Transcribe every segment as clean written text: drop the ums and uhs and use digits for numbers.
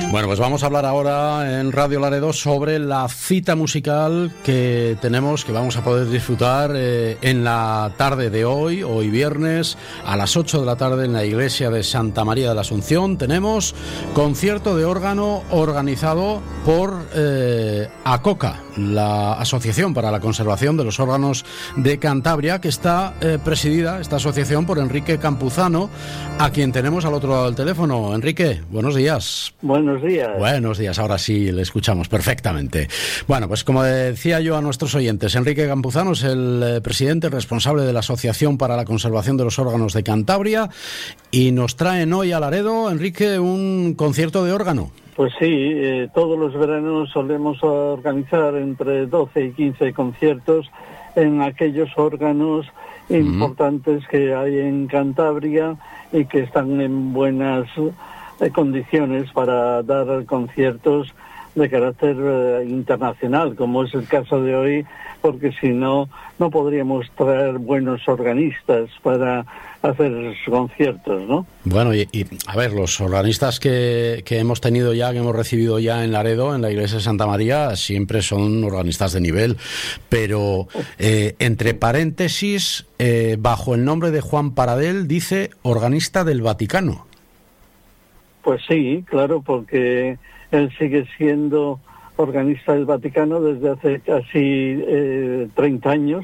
Bueno, pues vamos a hablar ahora en Radio Laredo sobre la cita musical que tenemos, que vamos a poder disfrutar en la tarde de hoy viernes, a las 8 de la tarde en la iglesia de Santa María de la Asunción. Tenemos concierto de órgano organizado por ACOCA, la Asociación para la Conservación de los Órganos de Cantabria, que está presidida, esta asociación, por Enrique Campuzano, a quien tenemos al otro lado del teléfono. Enrique, buenos días. Buenos días. Buenos días, ahora sí le escuchamos perfectamente. Bueno, pues como decía yo a nuestros oyentes, Enrique Campuzano es el presidente responsable de la Asociación para la Conservación de los Órganos de Cantabria y nos traen hoy a Laredo, Enrique, un concierto de órgano. Pues sí, todos los veranos solemos organizar entre 12 y 15 conciertos en aquellos órganos importantes que hay en Cantabria y que están en buenas condiciones para dar conciertos de carácter internacional, como es el caso de hoy, porque si no, no podríamos traer buenos organistas para hacer conciertos, ¿no? Bueno, y a ver, los organistas que hemos tenido ya, que hemos recibido ya en Laredo, en la iglesia de Santa María, siempre son organistas de nivel, pero entre paréntesis, bajo el nombre de Juan Paradel, dice organista del Vaticano. Pues sí, claro, porque él sigue siendo organista del Vaticano desde hace casi 30 años.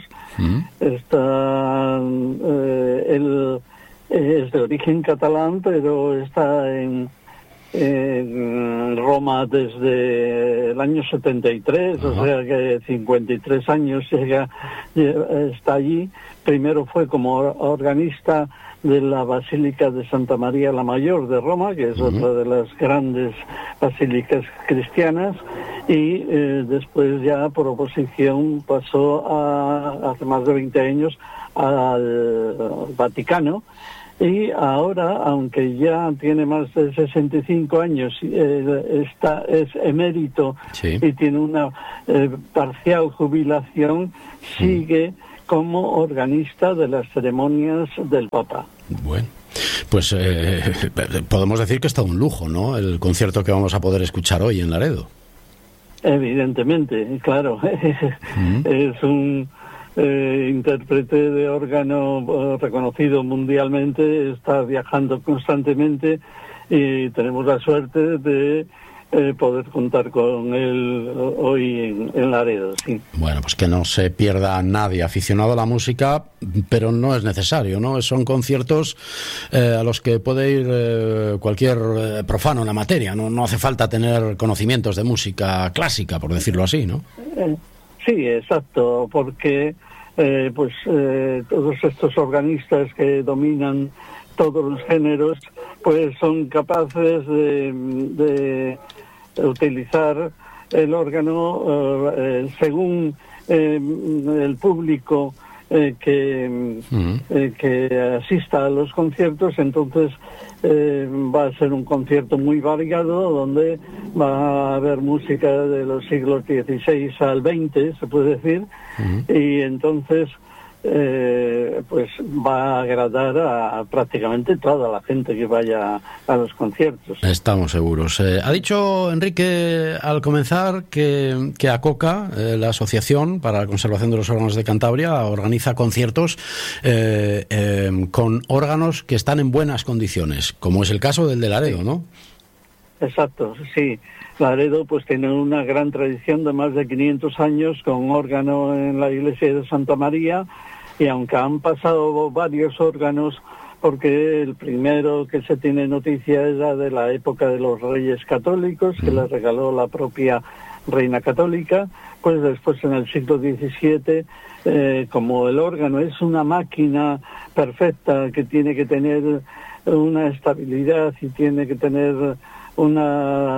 Él es de origen catalán, pero está en Roma desde el año 73, o sea que 53 años está allí. Primero fue como organista de la Basílica de Santa María la Mayor de Roma, que es otra de las grandes basílicas cristianas, y después ya por oposición pasó hace más de 20 años al Vaticano, y ahora, aunque ya tiene más de 65 años, es emérito, sí, y tiene una parcial jubilación, sigue como organista de las ceremonias del Papa. Bueno, pues podemos decir que es todo un lujo, ¿no?, el concierto que vamos a poder escuchar hoy en Laredo. Evidentemente, claro. Es un intérprete de órgano reconocido mundialmente, está viajando constantemente y tenemos la suerte de poder contar con él hoy en Laredo, sí. Bueno, pues que no se pierda nadie aficionado a la música, pero no es necesario, ¿no? Son conciertos a los que puede ir cualquier profano en la materia, no hace falta tener conocimientos de música clásica, por decirlo así, ¿no? Sí, exacto, porque todos estos organistas que dominan todos los géneros, pues son capaces de utilizar el órgano según el público que asista a los conciertos. Entonces va a ser un concierto muy variado, donde va a haber música de los siglos XVI al XX, se puede decir, y entonces pues va a agradar a prácticamente toda la gente que vaya a los conciertos. Estamos seguros. Ha dicho Enrique al comenzar que ACOCA, la Asociación para la Conservación de los Órganos de Cantabria, organiza conciertos con órganos que están en buenas condiciones, como es el caso del de Laredo, ¿no? Exacto, sí. Laredo pues tiene una gran tradición de más de 500 años con órgano en la iglesia de Santa María, y aunque han pasado varios órganos, porque el primero que se tiene noticia era de la época de los Reyes Católicos, que le regaló la propia Reina Católica, pues después en el siglo XVII, como el órgano es una máquina perfecta que tiene que tener una estabilidad y tiene que tener una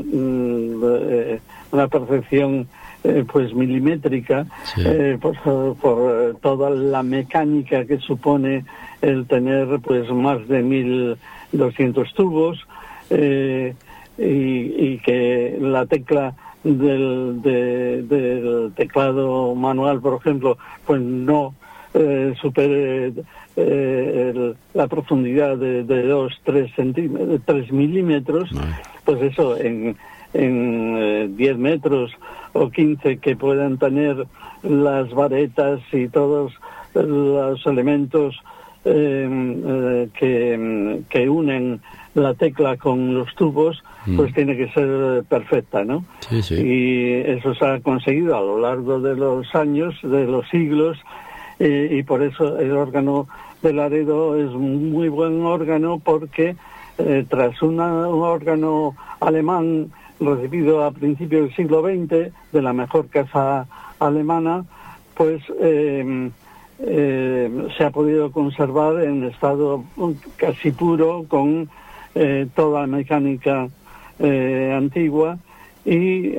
perfección pues milimétrica, sí, por toda la mecánica que supone el tener pues más de 1.200 tubos, y que la tecla del teclado manual, por ejemplo, pues no supere la profundidad de 2-3 milímetros, pues eso, en 10 metros o 15 que puedan tener las varetas y todos los elementos que unen la tecla con los tubos, pues tiene que ser perfecta, ¿no? Sí, sí. Y eso se ha conseguido a lo largo de los años, de los siglos, y por eso el órgano de Laredo es un muy buen órgano, porque tras un órgano alemán recibido a principios del siglo XX de la mejor casa alemana, pues se ha podido conservar en estado casi puro, con toda la mecánica antigua, y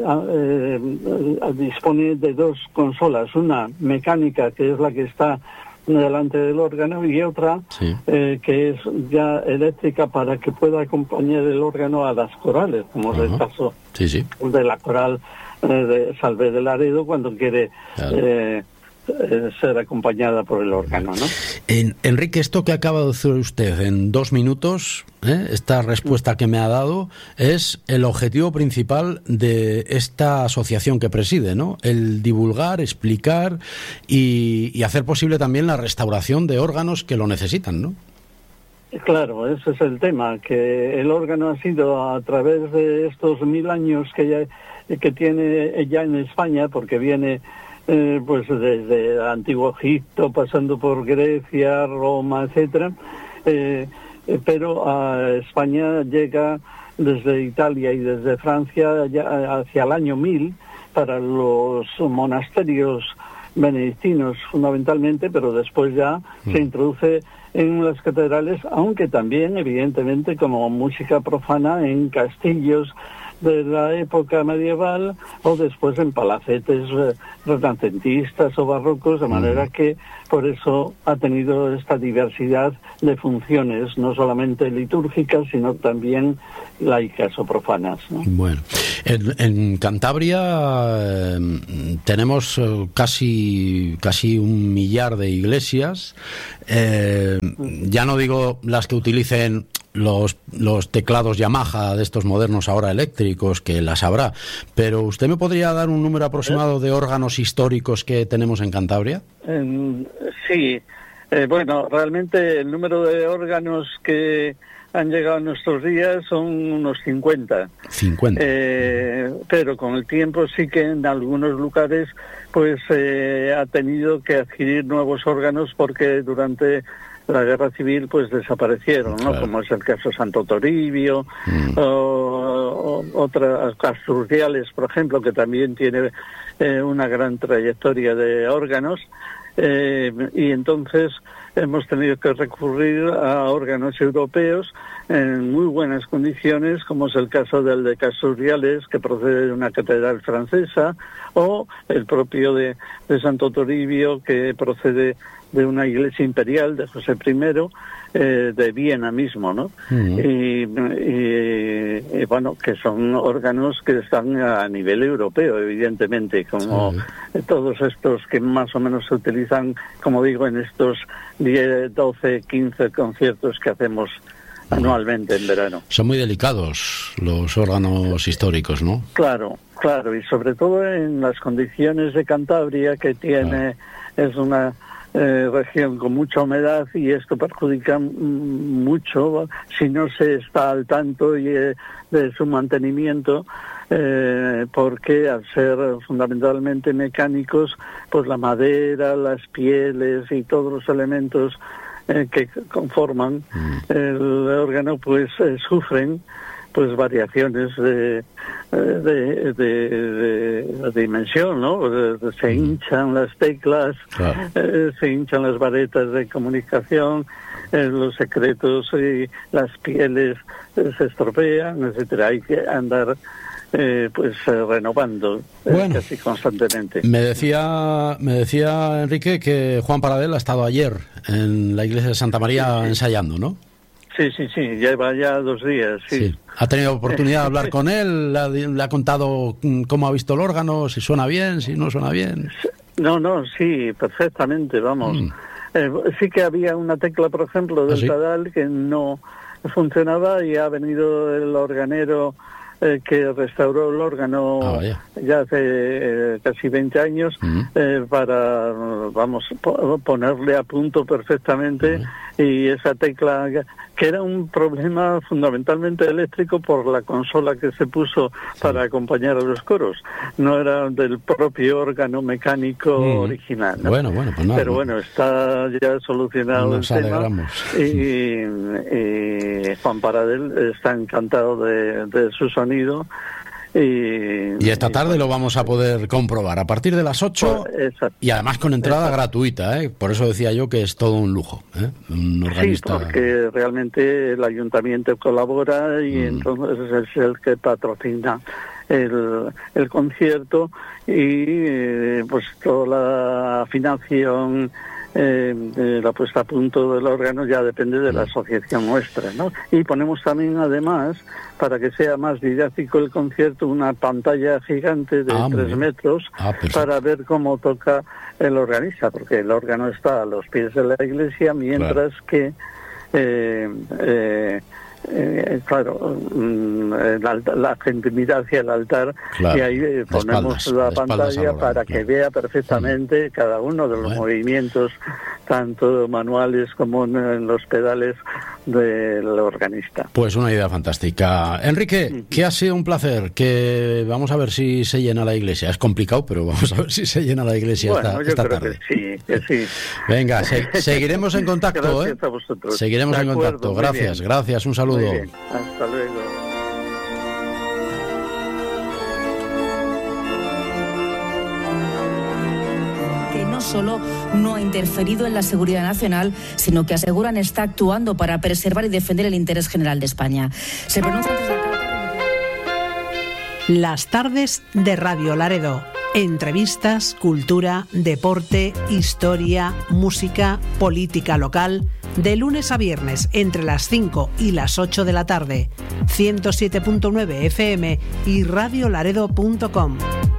dispone de 2 consolas, una mecánica, que es la que está delante del órgano, y otra que es ya eléctrica, para que pueda acompañar el órgano a las corales, como es el caso de la coral de Salve de Laredo, cuando quiere ser acompañada por el órgano, ¿no? Enrique, esto que acaba de decir usted en 2 minutos, esta respuesta que me ha dado, es el objetivo principal de esta asociación que preside, ¿no? El divulgar, explicar y hacer posible también la restauración de órganos que lo necesitan, ¿no? Claro, ese es el tema, que el órgano ha sido, a través de estos 1000 años que tiene ya en España, porque viene pues desde el Antiguo Egipto, pasando por Grecia, Roma, etcétera, pero a España llega desde Italia y desde Francia ya hacia el año 1000 para los monasterios benedictinos fundamentalmente, pero después ya se introduce en las catedrales, aunque también evidentemente como música profana en castillos de la época medieval, o después en palacetes renacentistas o barrocos, de manera que por eso ha tenido esta diversidad de funciones, no solamente litúrgicas, sino también laicas o profanas, ¿no? Bueno, en Cantabria tenemos casi 1 millar de iglesias, ya no digo las que utilicen los teclados Yamaha de estos modernos ahora eléctricos, que las habrá, pero ¿usted me podría dar un número aproximado de órganos históricos que tenemos en Cantabria? Sí, bueno, realmente el número de órganos que han llegado en nuestros días son unos 50. 50. Pero con el tiempo sí que en algunos lugares pues ha tenido que adquirir nuevos órganos, porque durante la guerra civil pues desaparecieron, ¿no? Claro. Como es el caso de Santo Toribio, o otras Casturriales, por ejemplo, que también tiene una gran trayectoria de órganos, y entonces hemos tenido que recurrir a órganos europeos en muy buenas condiciones, como es el caso del de Casturriales, que procede de una catedral francesa, o el propio de Santo Toribio, que procede de una iglesia imperial de José I, de Viena mismo, ¿no? Y bueno, que son órganos que están a nivel europeo, evidentemente, como todos estos que más o menos se utilizan, como digo, en estos 10, 12, 15 conciertos que hacemos anualmente en verano. Son muy delicados los órganos históricos, ¿no? Claro, y sobre todo en las condiciones de Cantabria, que tiene, es una región con mucha humedad, y esto perjudica mucho si no se está al tanto de su mantenimiento, porque al ser fundamentalmente mecánicos, pues la madera, las pieles y todos los elementos que conforman el órgano pues sufren pues variaciones de dimensión, ¿no? Se hinchan las teclas, se hinchan las varetas de comunicación, los secretos y las pieles se estropean, etcétera. Hay que andar renovando casi constantemente. Me decía Enrique que Juan Paradel ha estado ayer en la iglesia de Santa María ensayando, ¿no? Sí, lleva ya 2 días, sí. ¿Ha tenido oportunidad de hablar con él? ¿Le ha contado cómo ha visto el órgano? ¿Si suena bien, si no suena bien? No, sí, perfectamente, vamos. Sí que había una tecla, por ejemplo, del pedal que no funcionaba, y ha venido el organero que restauró el órgano ya hace casi 20 años para, ponerle a punto perfectamente, y esa tecla, que era un problema fundamentalmente eléctrico por la consola que se puso para acompañar a los coros, no era del propio órgano mecánico original, ¿no? Bueno, pues nada. Pero bueno, está ya solucionado el tema, y Juan Paradel está encantado de su sonido. Y esta tarde lo vamos a poder comprobar a partir de las 8, y además con entrada gratuita, ¿eh? Por eso decía yo que es todo un lujo, ¿eh? Un organista... Sí, porque realmente el ayuntamiento colabora, y entonces es el que patrocina el concierto, y pues toda la afinación, la puesta a punto del órgano ya depende de la asociación nuestra, ¿no? Y ponemos también, además, para que sea más didáctico el concierto, una pantalla gigante de 3 metros para ver cómo toca el organista, porque el órgano está a los pies de la iglesia, mientras que la gente mira hacia el altar, y ahí ponemos la pantalla para que vea perfectamente cada uno de los movimientos, tanto manuales como en los pedales del organista. Pues una idea fantástica. Enrique, que ha sido un placer, que vamos a ver si se llena la iglesia. Es complicado, pero vamos a ver si se llena la iglesia esta tarde. Que sí. Venga, seguiremos en contacto. Gracias a vosotros. Seguiremos en contacto. Gracias, un saludo. Muy bien. Hasta luego. No solo no ha interferido en la seguridad nacional, sino que aseguran está actuando para preservar y defender el interés general de España. Se pronuncia antes de la carta. Las tardes de Radio Laredo. Entrevistas, cultura, deporte, historia, música, política local. De lunes a viernes entre las 5 y las 8 de la tarde. 107.9 FM y radiolaredo.com.